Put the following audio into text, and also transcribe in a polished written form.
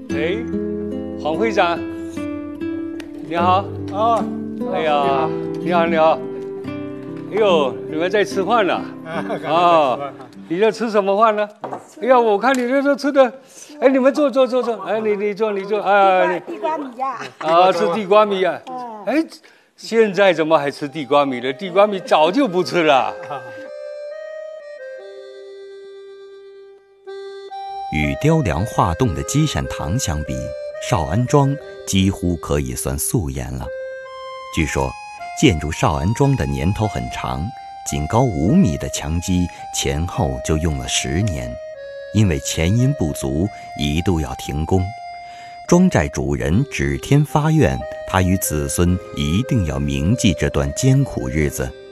哎，黄会长，你好。 哦， 哎呀，你好，你好。哎呦，你们在吃饭呢？啊，你在吃什么饭呢？哎呀，我看你这吃的，哎，你们坐。哎，你坐。啊， 地瓜米呀。 啊，吃地瓜米啊。哎，现在怎么还吃地瓜米了？地瓜米早就不吃了。 与雕梁画栋的积善堂相比，少安庄几乎可以算素颜了。据说，建筑少安庄的年头很长，仅高5米的墙基前后就用了10年，因为前因不足，一度要停工。庄寨主人指天发愿，他与子孙一定要铭记这段艰苦日子。